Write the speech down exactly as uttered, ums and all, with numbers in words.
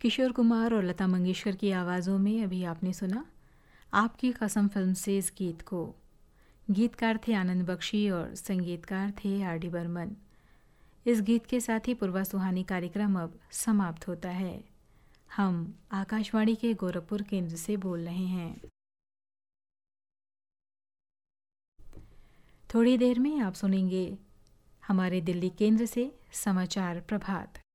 किशोर कुमार और लता मंगेशकर की आवाज़ों में अभी आपने सुना आपकी कसम फिल्म से इस गीत को। गीतकार थे आनंद बख्शी और संगीतकार थे आर डी बर्मन। इस गीत के साथ ही पूर्वा सुहानी कार्यक्रम अब समाप्त होता है। हम आकाशवाणी के गोरखपुर केंद्र से बोल रहे हैं। थोड़ी देर में आप सुनेंगे हमारे दिल्ली केंद्र से समाचार प्रभात।